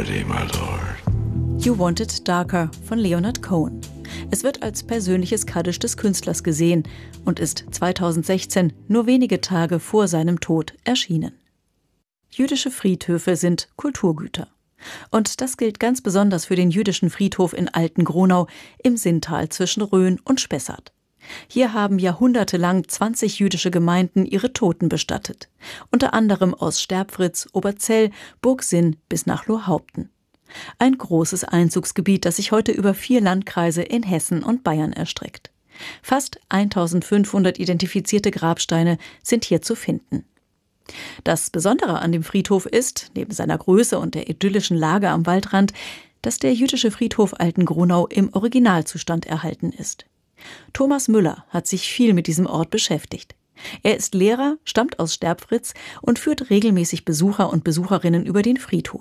ready, my lord. You Want It Darker von Leonard Cohen. Es wird als persönliches Kaddisch des Künstlers gesehen und ist 2016, nur wenige Tage vor seinem Tod, erschienen. Jüdische Friedhöfe sind Kulturgüter. Und das gilt ganz besonders für den jüdischen Friedhof in Alten-Gronau im Sinntal zwischen Rhön und Spessart. Hier haben jahrhundertelang 20 jüdische Gemeinden ihre Toten bestattet. Unter anderem aus Sterbfritz, Oberzell, Burgsinn bis nach Lohhaupten. Ein großes Einzugsgebiet, das sich heute über 4 Landkreise in Hessen und Bayern erstreckt. Fast 1500 identifizierte Grabsteine sind hier zu finden. Das Besondere an dem Friedhof ist, neben seiner Größe und der idyllischen Lage am Waldrand, dass der jüdische Friedhof Alten-Gronau im Originalzustand erhalten ist. Thomas Müller hat sich viel mit diesem Ort beschäftigt. Er ist Lehrer, stammt aus Sterbfritz und führt regelmäßig Besucher und Besucherinnen über den Friedhof.